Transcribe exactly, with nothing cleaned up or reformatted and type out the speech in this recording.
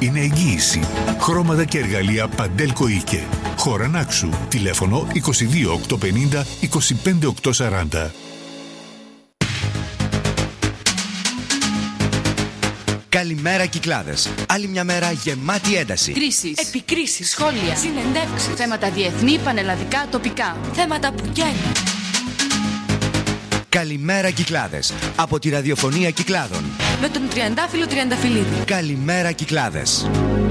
είναι εγγύηση. Χρώματα και εργαλεία Παντέλκο Οίκε. Χώρα Νάξου. Τηλέφωνο είκοσι δύο οκτακόσια πενήντα είκοσι πέντε οκτακόσια σαράντα. Καλημέρα Κυκλάδες. Άλλη μια μέρα γεμάτη ένταση. Κρίσεις, επικρίσεις, σχόλια, συνεντεύξεις, θέματα διεθνή, πανελλαδικά, τοπικά. Θέματα που καίνουν. Καλημέρα Κυκλάδες. Από τη ραδιοφωνία Κυκλάδων. Με τον Τριαντάφυλλο Τριανταφυλλίδη. Καλημέρα Κυκλάδες.